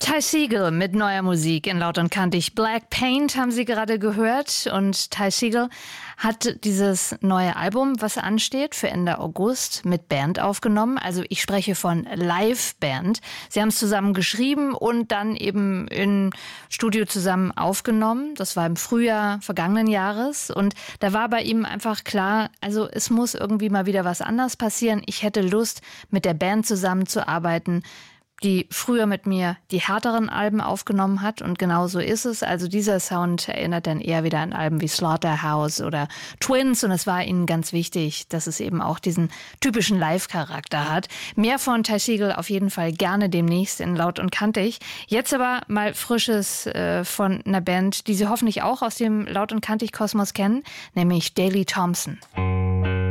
Ty Segall mit neuer Musik in Laut und Kantig. Black Paint haben Sie gerade gehört und Ty Segall hat dieses neue Album, was ansteht, für Ende August mit Band aufgenommen. Also ich spreche von Live-Band. Sie haben es zusammen geschrieben und dann eben im Studio zusammen aufgenommen. Das war im Frühjahr vergangenen Jahres und da war bei ihm einfach klar, also es muss irgendwie mal wieder was anderes passieren. Ich hätte Lust, mit der Band zusammenzuarbeiten, die früher mit mir die härteren Alben aufgenommen hat. Und genau so ist es. Also dieser Sound erinnert dann eher wieder an Alben wie Slaughterhouse oder Twins. Und es war ihnen ganz wichtig, dass es eben auch diesen typischen Live-Charakter hat. Mehr von Ty Segall auf jeden Fall gerne demnächst in Laut und Kantig. Jetzt aber mal Frisches von einer Band, die Sie hoffentlich auch aus dem Laut und Kantig-Kosmos kennen, nämlich Daley Thompson.